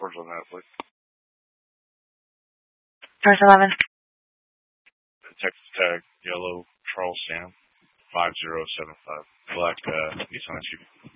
words on that, please. First 11. Texas tag, yellow, Charles Sam, 5075. Black, Nissan SUV.